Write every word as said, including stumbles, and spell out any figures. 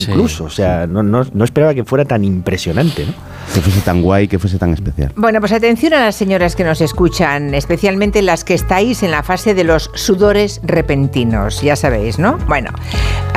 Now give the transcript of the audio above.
incluso, sí, o sea, sí. no, no, no esperaba que fuera tan impresionante, ¿no? Que fuese tan guay, que fuese tan especial. Bueno, pues atención a las señoras que nos escuchan, especialmente las que estáis en la fase de los sudores repentinos, ya sabéis, ¿no? Bueno,